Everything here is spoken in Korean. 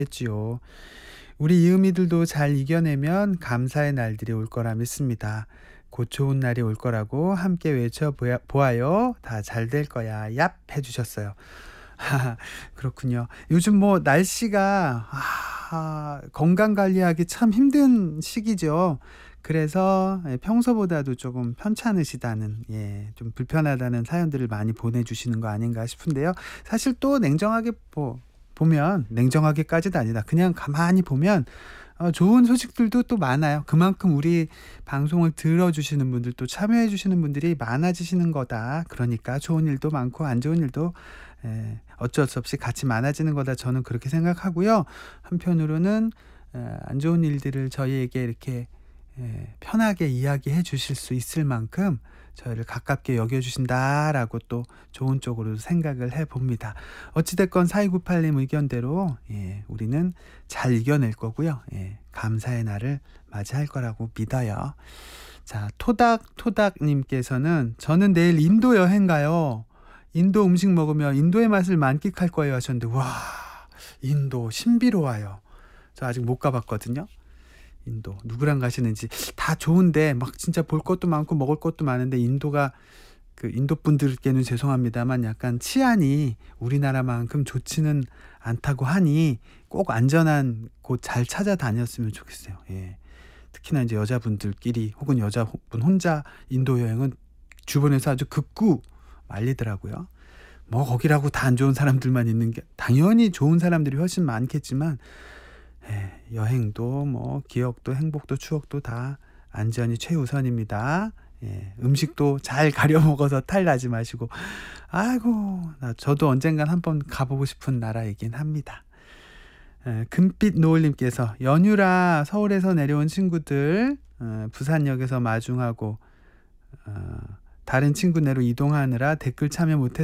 겠지요. 우리 이음이들도 잘 이겨내면 감사의 날들이 올 거라 믿습니다. 곧 좋은 날이 올 거라고 함께 외쳐 보아요. 다 잘 될 거야. 얍 해주셨어요. 그렇군요. 요즘 뭐 날씨가 건강 관리하기 참 힘든 시기죠. 그래서 평소보다도 조금 편찮으시다는, 좀 불편하다는 사연들을 많이 보내주시는 거 아닌가 싶은데요. 사실 또 냉정하게 보면, 냉정하게까지도 아니다. 그냥 가만히 보면 좋은 소식들도 또 많아요. 그만큼 우리 방송을 들어주시는 분들, 또 참여해주시는 분들이 많아지시는 거다. 그러니까 좋은 일도 많고 안 좋은 일도 어쩔 수 없이 같이 많아지는 거다. 저는 그렇게 생각하고요. 한편으로는 안 좋은 일들을 저희에게 이렇게 편하게 이야기해 주실 수 있을 만큼 저희를 가깝게 여겨주신다라고 또 좋은 쪽으로 생각을 해봅니다. 어찌됐건 4298님 의견대로 우리는 잘 이겨낼 거고요. 감사의 날을 맞이할 거라고 믿어요. 자, 토닥토닥님께서는 저는 내일 인도 여행 가요. 인도 음식 먹으며 인도의 맛을 만끽할 거예요 하셨는데, 와, 인도 신비로워요. 저 아직 못 가봤거든요. 인도 누구랑 가시는지 다 좋은데 막 진짜 볼 것도 많고 먹을 것도 많은데, 인도가 그 인도 분들께는 죄송합니다만 약간 치안이 우리나라만큼 좋지는 않다고 하니 꼭 안전한 곳 잘 찾아다녔으면 좋겠어요. 특히나 이제 여자분들끼리 혹은 여자분 혼자 인도 여행은 주변에서 아주 극구 말리더라고요. 뭐 거기라고 다 안 좋은 사람들만 있는 게, 당연히 좋은 사람들이 훨씬 많겠지만 여행도 뭐 기억도 행복도 추억도 다 안전이 최우선입니다. 음식도 잘 가려 먹어서 탈 나지 마시고. 아이고, 저도 언젠간 한번 가보고 싶은 나라이긴 합니다. 금빛 노을님께서 연휴라 서울에서 내려온 친구들 부산역에서 마중하고 다른 친구네로 이동하느라 댓글 참여 못했